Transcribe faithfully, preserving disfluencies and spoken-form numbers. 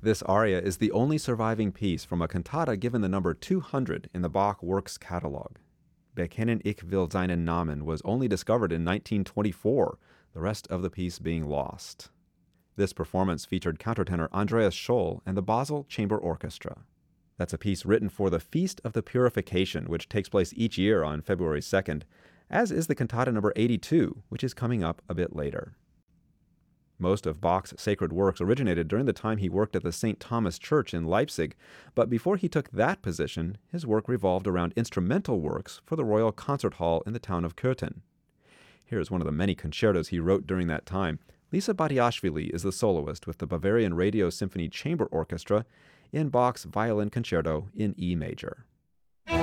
This aria is the only surviving piece from a cantata given the number two hundred in the Bach Works Catalog. Bekennen ich will seinen Namen was only discovered in nineteen twenty-four, the rest of the piece being lost. This performance featured countertenor Andreas Scholl and the Basel Chamber Orchestra. That's a piece written for the Feast of the Purification, which takes place each year on February second, as is the cantata number eighty-two, which is coming up a bit later. Most of Bach's sacred works originated during the time he worked at the Saint Thomas Church in Leipzig, but before he took that position, his work revolved around instrumental works for the Royal Concert Hall in the town of Köthen. Here is one of the many concertos he wrote during that time. Lisa Batiashvili is the soloist with the Bavarian Radio Symphony Chamber Orchestra in Bach's Violin Concerto in E major.